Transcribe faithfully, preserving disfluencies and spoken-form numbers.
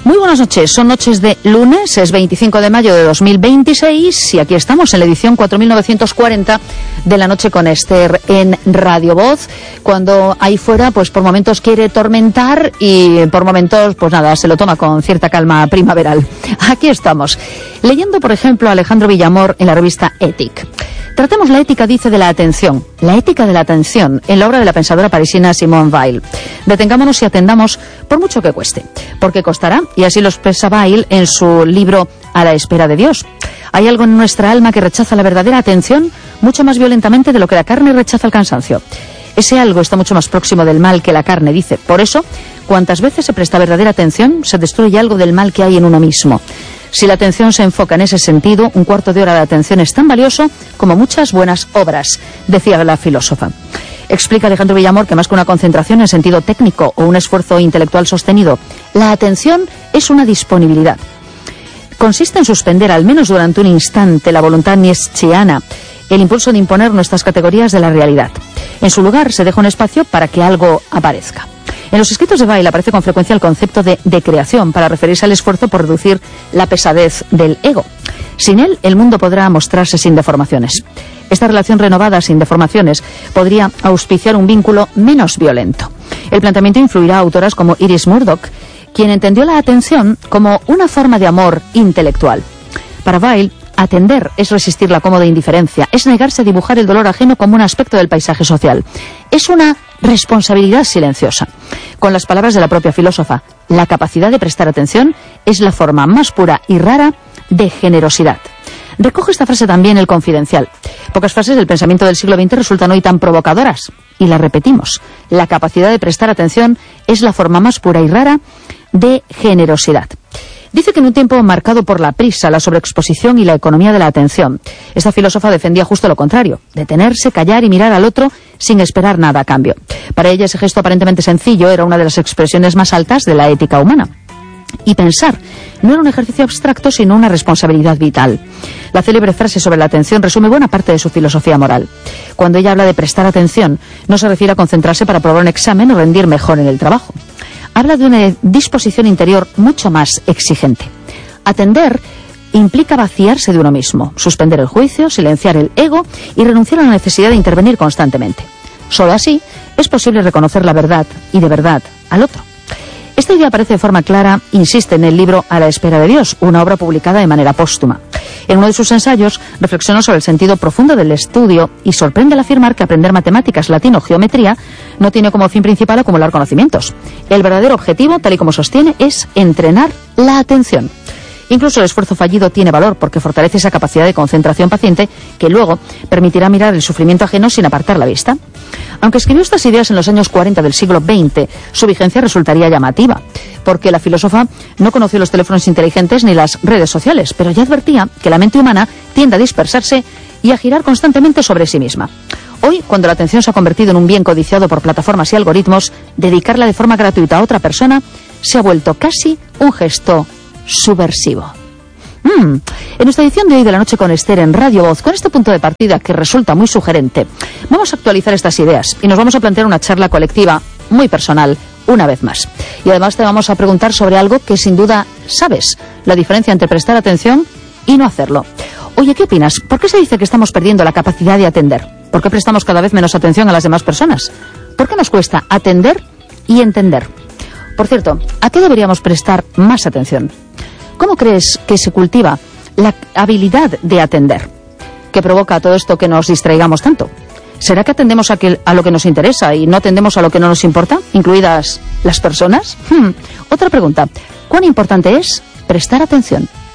Muy buenas noches, son noches de lunes, es veinticinco de mayo de dos mil veintiséis y aquí estamos en la edición cuatro mil novecientos cuarenta de La Noche con Esther en Radio Voz, cuando ahí fuera pues por momentos quiere tormentar y por momentos pues nada, se lo toma con cierta calma primaveral. Aquí estamos, leyendo por ejemplo a Alejandro Villamor en la revista Ethic. Tratemos la ética, dice, de la atención, la ética de la atención, en la obra de la pensadora parisina Simone Weil. Detengámonos y atendamos por mucho que cueste, porque costará, y así lo expresa Weil en su libro A la espera de Dios. Hay algo en nuestra alma que rechaza la verdadera atención mucho más violentamente de lo que la carne rechaza el cansancio. Ese algo está mucho más próximo del mal que la carne, dice. Por eso, cuantas veces se presta verdadera atención, se destruye algo del mal que hay en uno mismo. Si la atención se enfoca en ese sentido, un cuarto de hora de atención es tan valioso como muchas buenas obras, decía la filósofa. Explica Alejandro Villamor que más que una concentración en sentido técnico o un esfuerzo intelectual sostenido, la atención es una disponibilidad. Consiste en suspender al menos durante un instante la voluntad nietzscheana, el impulso de imponer nuestras categorías de la realidad. En su lugar se deja un espacio para que algo aparezca. En los escritos de Weil aparece con frecuencia el concepto de, de creación para referirse al esfuerzo por reducir la pesadez del ego. Sin él, el mundo podrá mostrarse sin deformaciones. Esta relación renovada sin deformaciones podría auspiciar un vínculo menos violento. El planteamiento influirá a autoras como Iris Murdoch, quien entendió la atención como una forma de amor intelectual. Para Weil, atender es resistir la cómoda indiferencia, es negarse a dibujar el dolor ajeno como un aspecto del paisaje social. Es una responsabilidad silenciosa. Con las palabras de la propia filósofa, la capacidad de prestar atención es la forma más pura y rara de generosidad. Recoge esta frase también El Confidencial. Pocas frases del pensamiento del siglo veinte resultan hoy tan provocadoras, y las repetimos. La capacidad de prestar atención es la forma más pura y rara de generosidad. Dice que en un tiempo marcado por la prisa, la sobreexposición y la economía de la atención, esta filósofa defendía justo lo contrario, detenerse, callar y mirar al otro sin esperar nada a cambio. Para ella ese gesto aparentemente sencillo era una de las expresiones más altas de la ética humana. Y pensar no era un ejercicio abstracto, sino una responsabilidad vital. La célebre frase sobre la atención resume buena parte de su filosofía moral. Cuando ella habla de prestar atención, no se refiere a concentrarse para aprobar un examen o rendir mejor en el trabajo. Habla de una disposición interior mucho más exigente. Atender implica vaciarse de uno mismo, suspender el juicio, silenciar el ego y renunciar a la necesidad de intervenir constantemente. Solo así es posible reconocer la verdad y de verdad al otro. Esta idea aparece de forma clara, insiste en el libro A la espera de Dios, una obra publicada de manera póstuma. En uno de sus ensayos reflexionó sobre el sentido profundo del estudio y sorprende al afirmar que aprender matemáticas, latín o geometría no tiene como fin principal acumular conocimientos. El verdadero objetivo, tal y como sostiene, es entrenar la atención. Incluso el esfuerzo fallido tiene valor porque fortalece esa capacidad de concentración paciente que luego permitirá mirar el sufrimiento ajeno sin apartar la vista. Aunque escribió estas ideas en los años cuarenta del siglo veinte, su vigencia resultaría llamativa, porque la filósofa no conoció los teléfonos inteligentes ni las redes sociales, pero ya advertía que la mente humana tiende a dispersarse y a girar constantemente sobre sí misma. Hoy, cuando la atención se ha convertido en un bien codiciado por plataformas y algoritmos, dedicarla de forma gratuita a otra persona se ha vuelto casi un gesto subversivo. Mm. En nuestra edición de hoy de La Noche con Esther en Radio Voz, con este punto de partida que resulta muy sugerente, vamos a actualizar estas ideas y nos vamos a plantear una charla colectiva muy personal, una vez más. Y además te vamos a preguntar sobre algo que sin duda sabes, la diferencia entre prestar atención y no hacerlo. Oye, ¿qué opinas? ¿Por qué se dice que estamos perdiendo la capacidad de atender? ¿Por qué prestamos cada vez menos atención a las demás personas? ¿Por qué nos cuesta atender y entender? Por cierto, ¿a qué deberíamos prestar más atención? ¿Cómo crees que se cultiva la habilidad de atender? ¿Qué provoca todo esto que nos distraigamos tanto? ¿Será que atendemos a, que, a lo que nos interesa y no atendemos a lo que no nos importa, incluidas las personas? Hmm. Otra pregunta, ¿cuán importante es prestar atención?